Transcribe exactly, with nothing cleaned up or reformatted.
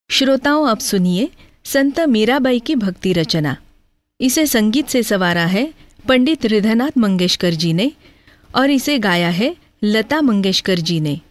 श्रोताओं, अब सुनिए संत मीराबाई की भक्ति रचना। इसे संगीत से संवारा है पंडित हृदयनाथ मंगेशकर जी ने और इसे गाया है लता मंगेशकर जी ने।